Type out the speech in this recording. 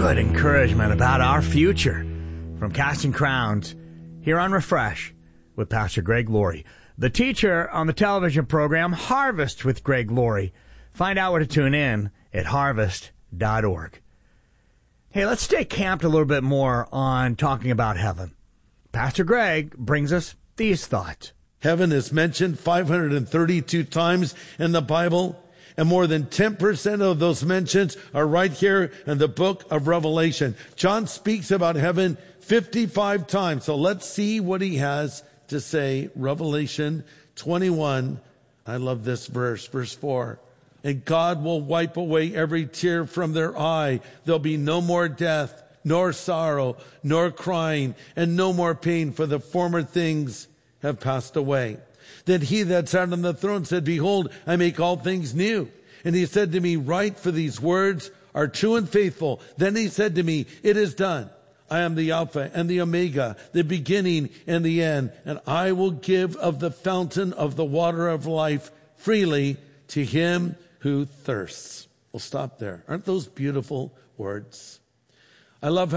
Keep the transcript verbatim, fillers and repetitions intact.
good encouragement about our future from Casting Crowns here on Refresh with Pastor Greg Laurie, the teacher on the television program Harvest with Greg Laurie. Find out where to tune in at harvest dot org. Hey, let's stay camped a little bit more on talking about heaven. Pastor Greg brings us these thoughts. Heaven is mentioned five hundred thirty-two times in the Bible, and more than ten percent of those mentions are right here in the book of Revelation. John speaks about heaven fifty-five times, so let's see what he has to say. Revelation twenty-one, I love this verse, verse four. And God will wipe away every tear from their eye. There'll be no more death, nor sorrow, nor crying, and no more pain, for the former things have passed away. Then he that sat on the throne said, Behold, I make all things new. And he said to me, Write, for these words are true and faithful. Then he said to me, It is done. I am the Alpha and the Omega, the beginning and the end. And I will give of the fountain of the water of life freely to him who thirsts. We'll stop there. Aren't those beautiful words? I love how